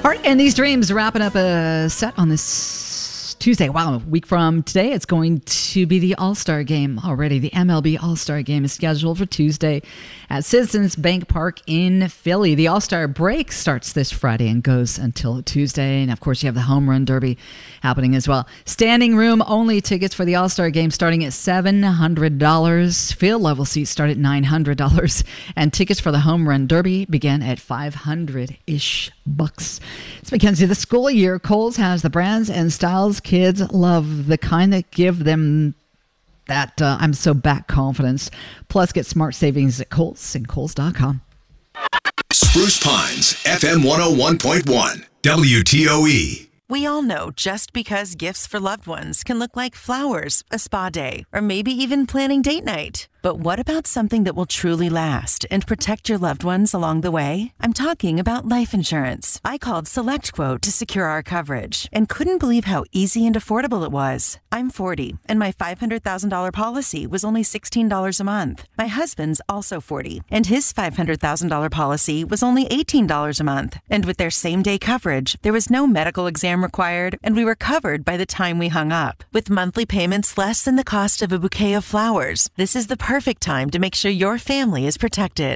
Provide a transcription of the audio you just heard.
All right, and These Dreams wrapping up a set on this Tuesday. Wow, a week from today, it's going to be the All-Star Game already. The MLB All-Star Game is scheduled for Tuesday at Citizens Bank Park in Philly. The All-Star break starts this Friday and goes until Tuesday. And, of course, you have the Home Run Derby happening as well. Standing room only tickets for the All-Star Game starting at $700. Field level seats start at $900. And tickets for the Home Run Derby begin at $500-ish bucks. It's Mackenzie. The school year, Kohl's has the brands and styles kids love, the kind that give them that I'm so back confidence. Plus, get smart savings at Kohl's and Kohl's.com. Spruce Pines, FM 101.1, WTOE. We all know just because gifts for loved ones can look like flowers, a spa day, or maybe even planning date night. But what about something that will truly last and protect your loved ones along the way? I'm talking about life insurance. I called SelectQuote to secure our coverage and couldn't believe how easy and affordable it was. I'm 40, and my $500,000 policy was only $16 a month. My husband's also 40, and his $500,000 policy was only $18 a month. And with their same-day coverage, there was no medical exam required, and we were covered by the time we hung up. With monthly payments less than the cost of a bouquet of flowers, this is the perfect time to make sure your family is protected.